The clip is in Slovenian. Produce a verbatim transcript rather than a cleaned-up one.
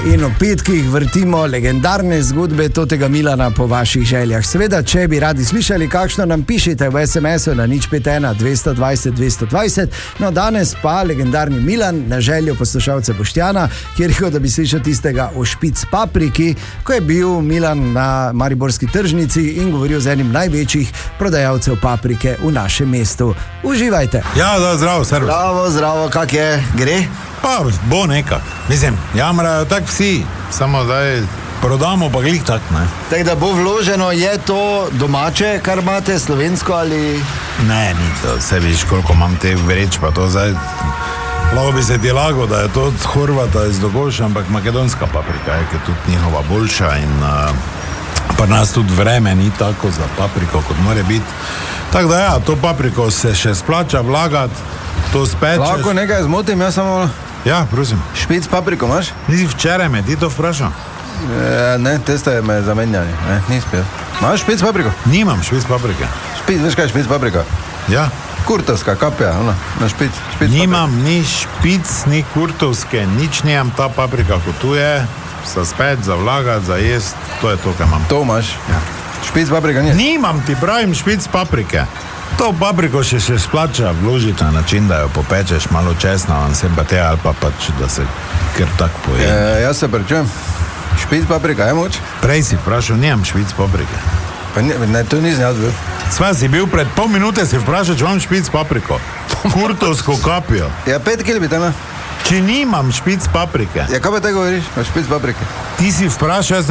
In v petkih vrtimo legendarne zgodbe Totega Milana po vaših željah. Seveda, če bi radi slišali, kakšno nam pišite v es em esu na nič pet ena dvesto dvajset dvesto dvajset. No, danes pa legendarni Milan na željo poslušalca Boštjana, kjer je da bi slišal tistega o špic papriki, ko je bil Milan na mariborski tržnici in govoril z enim največjih prodajalcev paprike v našem mestu. Uživajte. Ja, da, zdravo, servus. Zdravo, zdravo, kak je, gre? Pa, bo nekak. Mislim, jamrajo tak vsi, samo zdaj prodamo pa glih tak, ne. Tako da bo vloženo, je to domače, kar imate, slovensko ali... Ne, ni to, vse viš, koliko imam te vreč, pa to zdaj... Lahko bi se ti lago, da je to od Horvata iz Dogoša, ampak makedonska paprika je, ki je tudi njihova boljša in... Uh, pa nas tudi vreme ni tako za papriko, kot more biti. Tako da ja, to papriko se še splača vlagati, to spečeš. Lahko nekaj zmotim, jaz samo... Ja, prosim. Špic papriko imaš? Nisi včeraj me, ti to vprašal? E, ne, te ste me zamenjali, ne, nisi pil. Imaš špic papriko? Nimam špic paprike. Špic, veš kaj je špic paprika? Ja. Kurtovska kapja, ona, na špic, špic Nimam paprika. Ni špic, ni kurtovske, nič nimam, ta paprika kot tu je, za spet, za vlagati, za jest, to je to, kaj imam. To imaš? Ja. Špic paprika ni? Nimam, ti pravim špic paprike. To papriko še se splača vložiti na način, da jo popečeš malo česna, on se pa te ali pa pač, da se ker tak poje. E, jaz se prečujem. Špic paprika je moč? Prej si vprašal, nimam špic paprike. Pa ne, ne, to nisem jaz bil. Sva si bil pred pol minute, si vprašal, če imam špic papriko. Kurtovsko kapijo. Ja, pet kil bi te ima. Če nimam špic paprike. Ja, kaj pa te govoriš o špic paprike? Ti si vprašal, jaz